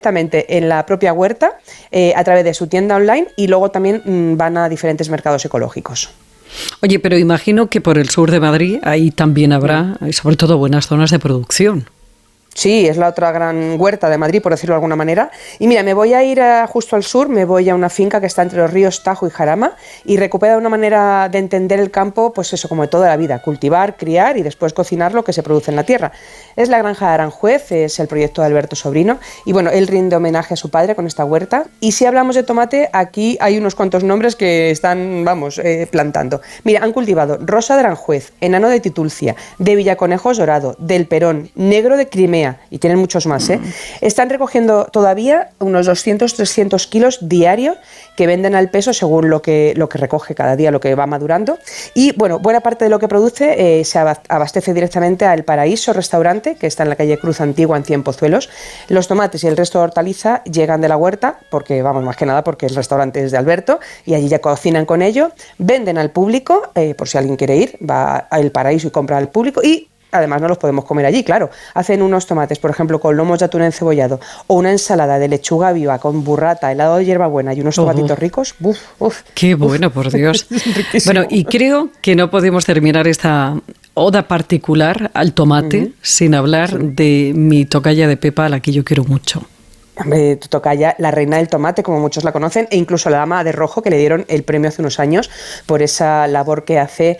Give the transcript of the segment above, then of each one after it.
directamente en la propia huerta a través de su tienda online y luego también van a diferentes mercados ecológicos. Oye, pero imagino que por el sur de Madrid ahí también habrá, sobre todo, buenas zonas de producción. Sí, es la otra gran huerta de Madrid, por decirlo de alguna manera. Y mira, me voy a ir justo al sur, me voy a una finca que está entre los ríos Tajo y Jarama y recupera una manera de entender el campo, pues eso, como de toda la vida, cultivar, criar y después cocinar lo que se produce en la tierra. Es la granja de Aranjuez, es el proyecto de Alberto Sobrino y bueno, él rinde homenaje a su padre con esta huerta. Y si hablamos de tomate, aquí hay unos cuantos nombres que están, plantando. Mira, han cultivado Rosa de Aranjuez, Enano de Titulcia, de Villaconejos Dorado, del Perón, Negro de Crimea, y tienen muchos más. Están recogiendo todavía unos 200-300 kilos diarios que venden al peso según lo que recoge cada día, lo que va madurando. Y bueno, buena parte de lo que produce se abastece directamente al Paraíso Restaurante, que está en la calle Cruz Antigua en Cienpozuelos. Los tomates y el resto de hortaliza llegan de la huerta, porque más que nada porque el restaurante es de Alberto y allí ya cocinan con ello, venden al público, por si alguien quiere ir, va al Paraíso y compra al público y además no los podemos comer allí, claro. Hacen unos tomates, por ejemplo, con lomos de atún encebollado o una ensalada de lechuga viva con burrata, helado de hierbabuena y unos tomatitos ricos. ¡Qué bueno, por Dios! Bueno, y creo que no podemos terminar esta oda particular al tomate sin hablar de mi tocaya de Pepa, a la que yo quiero mucho. Tu tocaya, la reina del tomate, como muchos la conocen, e incluso la dama de rojo, que le dieron el premio hace unos años por esa labor que hace,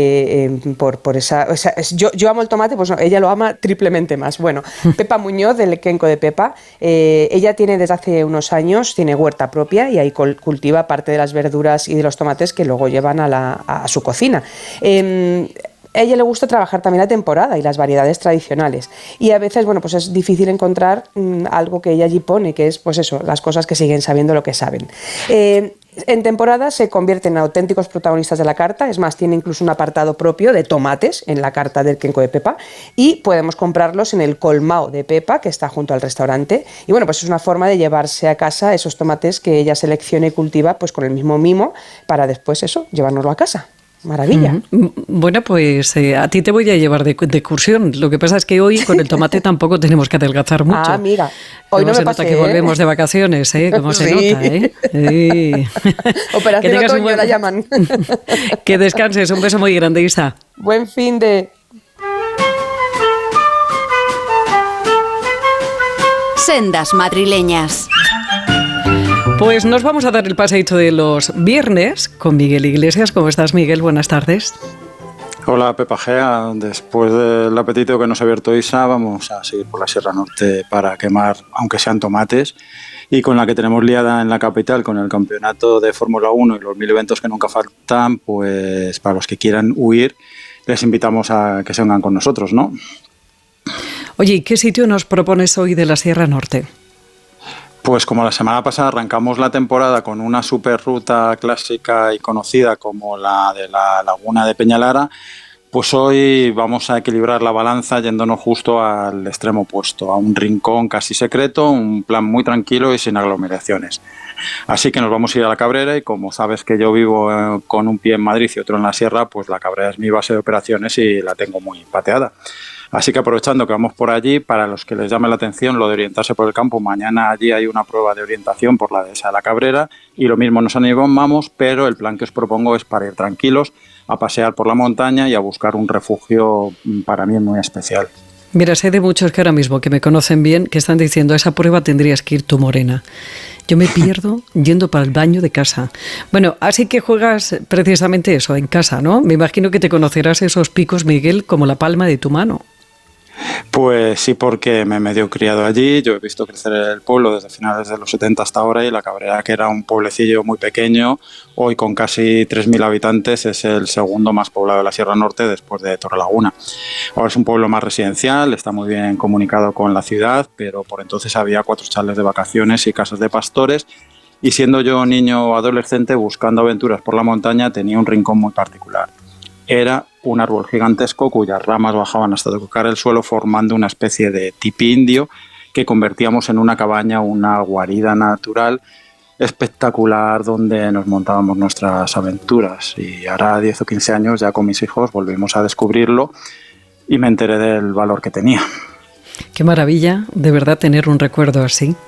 yo amo el tomate, pues no, ella lo ama triplemente más. Bueno, Pepa Muñoz, del Kenco de Pepa, ella tiene desde hace unos años, tiene huerta propia y ahí cultiva parte de las verduras y de los tomates que luego llevan a su cocina. A ella le gusta trabajar también la temporada y las variedades tradicionales y a veces, pues es difícil encontrar algo que ella allí pone, que es, pues eso, las cosas que siguen sabiendo lo que saben. En temporada se convierten en auténticos protagonistas de la carta, es más, tiene incluso un apartado propio de tomates en la carta del Kenco de Pepa y podemos comprarlos en el colmao de Pepa, que está junto al restaurante. Y bueno, pues es una forma de llevarse a casa esos tomates que ella selecciona y cultiva pues con el mismo mimo para después llevárnoslo a casa. Maravilla. Bueno, pues a ti te voy a llevar de excursión. Lo que pasa es que hoy con el tomate tampoco tenemos que adelgazar mucho. Ah, amiga, hoy no me nota que volvemos de vacaciones, Como se nota, Sí. Operación Otoño la llaman. Que descanses, un beso muy grande, Isa. Buen fin de... Sendas madrileñas. Pues nos vamos a dar el paseíto de los viernes con Miguel Iglesias. ¿Cómo estás, Miguel? Buenas tardes. Hola, Pepa Gea. Después del apetito que nos ha abierto Isa, vamos a seguir por la Sierra Norte para quemar, aunque sean tomates. Y con la que tenemos liada en la capital, con el campeonato de Fórmula 1 y los 1000 eventos que nunca faltan, pues para los que quieran huir, les invitamos a que se vengan con nosotros, ¿no? Oye, ¿y qué sitio nos propones hoy de la Sierra Norte? Pues como la semana pasada arrancamos la temporada con una super ruta clásica y conocida como la de la Laguna de Peñalara, pues hoy vamos a equilibrar la balanza yéndonos justo al extremo opuesto, a un rincón casi secreto, un plan muy tranquilo y sin aglomeraciones. Así que nos vamos a ir a la Cabrera y como sabes que yo vivo con un pie en Madrid y otro en la Sierra, pues la Cabrera es mi base de operaciones y la tengo muy pateada. Así que aprovechando que vamos por allí, para los que les llame la atención lo de orientarse por el campo, mañana allí hay una prueba de orientación por la dehesa de la Cabrera y lo mismo nos animamos, pero el plan que os propongo es para ir tranquilos, a pasear por la montaña y a buscar un refugio para mí muy especial. Mira, sé de muchos que ahora mismo que me conocen bien que están diciendo a esa prueba tendrías que ir tú, Morena. Yo me pierdo yendo para el baño de casa. Bueno, así que juegas precisamente eso, en casa, ¿no? Me imagino que te conocerás esos picos, Miguel, como la palma de tu mano. Pues sí, porque me he medio criado allí. Yo he visto crecer el pueblo desde finales de los 70 hasta ahora y la Cabrera, que era un pueblecillo muy pequeño, hoy con casi 3.000 habitantes es el segundo más poblado de la Sierra Norte después de Torrelaguna. Ahora es un pueblo más residencial, está muy bien comunicado con la ciudad, pero por entonces había 4 chalets de vacaciones y casas de pastores y siendo yo niño o adolescente buscando aventuras por la montaña tenía un rincón muy particular. Era un árbol gigantesco cuyas ramas bajaban hasta tocar el suelo formando una especie de tipi indio que convertíamos en una cabaña, una guarida natural espectacular donde nos montábamos nuestras aventuras. Y ahora 10 o 15 años ya con mis hijos volvimos a descubrirlo y me enteré del valor que tenía. Qué maravilla, de verdad, tener un recuerdo así.